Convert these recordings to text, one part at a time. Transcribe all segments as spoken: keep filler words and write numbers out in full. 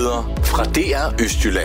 Nyheder fra D R Østjylland.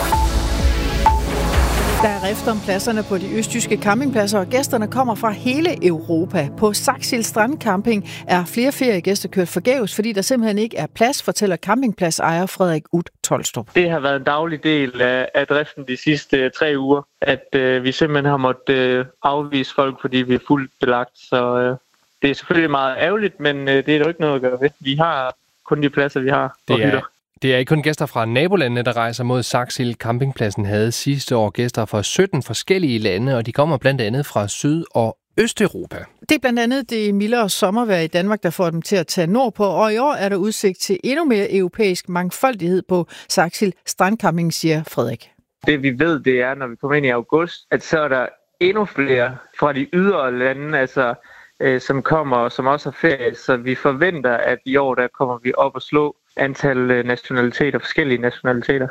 Der er rift om pladserne på de østjyske campingpladser, og gæsterne kommer fra hele Europa. På Saxil Strandcamping er flere feriegæster kørt forgæves, fordi der simpelthen ikke er plads, fortæller campingpladsejer Frederik Ut Tolstrup. Det har været en daglig del af, af driften de sidste tre uger, at øh, vi simpelthen har måttet øh, afvise folk, fordi vi er fuldt belagt. Så øh, det er selvfølgelig meget ærgerligt, men øh, det er jo ikke noget at gøre ved. Vi har kun de pladser, vi har og hytter. Det er ikke kun gæster fra nabolandene, der rejser mod Saxil. Campingpladsen havde sidste år gæster fra sytten forskellige lande, og de kommer blandt andet fra Syd- og Østeuropa. Det er blandt andet det mildere sommervejr i Danmark, der får dem til at tage nordpå, og i år er der udsigt til endnu mere europæisk mangfoldighed på Saxil Strandcamping, siger Frederik. Det vi ved, det er, når vi kommer ind i august, at så er der endnu flere fra de ydre lande, altså øh, som kommer og som også har ferie, så vi forventer, at i år der kommer vi op og slå antal nationaliteter, forskellige nationaliteter.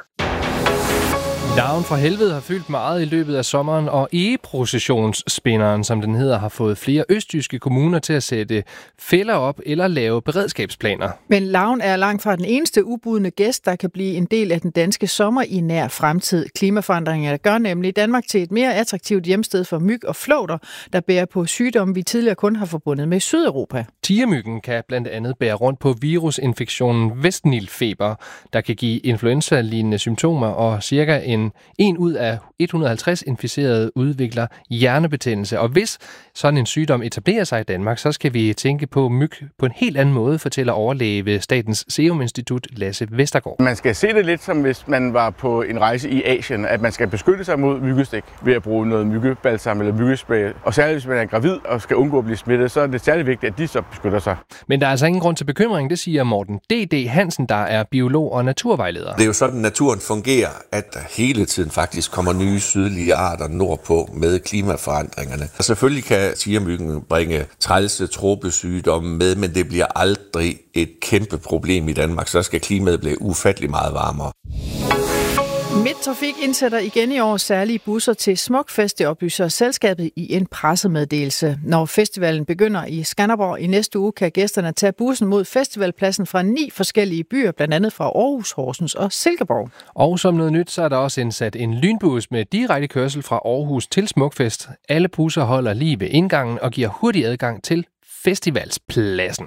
Larven fra helvede har fyldt meget i løbet af sommeren, og egeprocessionsspinderen, som den hedder, har fået flere østjyske kommuner til at sætte fælder op eller lave beredskabsplaner. Men larven er langt fra den eneste ubudne gæst, der kan blive en del af den danske sommer i nær fremtid. Klimaforandringer gør nemlig Danmark til et mere attraktivt hjemsted for myg og flåter, der bærer på sygdomme, vi tidligere kun har forbundet med Sydeuropa. Tigermyggen kan blandt andet bære rundt på virusinfektionen Vestnilfeber, der kan give influenza-lignende symptomer, og cirka en En ud af et hundrede og halvtreds inficerede udvikler hjernebetændelse. Og hvis sådan en sygdom etablerer sig i Danmark, så skal vi tænke på myg på en helt anden måde, fortæller overlæge ved Statens Serum Institut Lasse Vestergaard. Man skal se det lidt som hvis man var på en rejse i Asien, at man skal beskytte sig mod myggestik ved at bruge noget myggebalsam eller myggespray. Og særligt hvis man er gravid og skal undgå at blive smittet, så er det særlig vigtigt, at de så beskytter sig. Men der er altså ingen grund til bekymring, det siger Morten D D Hansen, der er biolog og naturvejleder. Det er jo sådan, naturen fungerer, at der hele tiden faktisk kommer nye sydlige arter nordpå med klimaforandringerne. Og selvfølgelig kan tigermyggen bringe trælse tropesygdomme med, men det bliver aldrig et kæmpe problem i Danmark. Så skal klimaet blive ufattelig meget varmere. Midttrafik indsætter igen i år særlige busser til Smukfest, det oplyser selskabet i en pressemeddelelse. Når festivalen begynder i Skanderborg i næste uge, kan gæsterne tage bussen mod festivalpladsen fra ni forskellige byer, blandt andet fra Aarhus, Horsens og Silkeborg. Og som noget nyt, så er der også indsat en lynbus med direkte kørsel fra Aarhus til Smukfest. Alle busser holder lige ved indgangen og giver hurtig adgang til festivalspladsen.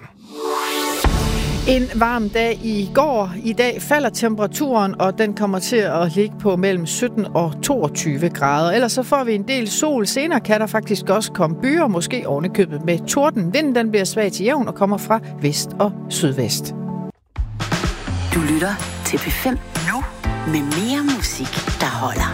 En varm dag i går. I dag falder temperaturen, og den kommer til at ligge på mellem sytten og toogtyve grader. Ellers så får vi en del sol. Senere kan der faktisk også komme byer, måske ovenikøbet med torden. Vinden den bliver svag til jævn og kommer fra vest og sydvest. Du lytter til P fem nu med mere musik, der holder.